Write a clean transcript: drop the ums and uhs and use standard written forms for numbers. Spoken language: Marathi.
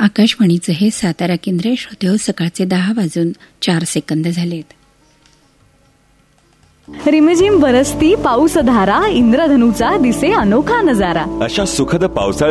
आकाशवाणीचे हे सातारा केंद्र. श्रोते, सकाळचे 10:04 झालेत. रिमझिम बरसती पाऊस धारा, इंद्रधनुचा दिसे अनोखा नजारा. अशा सुखद पावसाळ्यात